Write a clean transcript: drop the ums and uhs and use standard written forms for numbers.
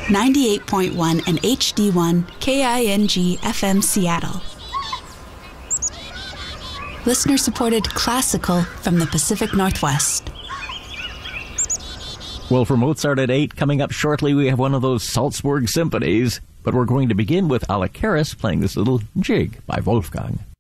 98.1 and HD1 KING FM Seattle. Listener-supported classical from the Pacific Northwest. Well, for Mozart at 8, coming up shortly, we have one of those Salzburg symphonies. But we're going to begin with Alekaris playing this little jig by Wolfgang.